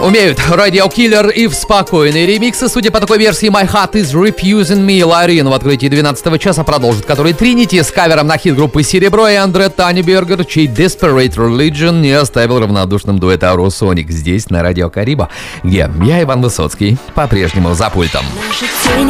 умеют. Radio Killer и в спокойные ремиксы. Судя по такой версии, My Heart is Refusing Me. Ларин в открытии 12 часа продолжит, который Trinity с кавером на хит группы Серебро и Андре Танибергер, чей Desperate Religion не оставил равнодушным дуэт Aurosonic здесь, на Радио Кариба, где я, Иван Высоцкий, по-прежнему за пультом.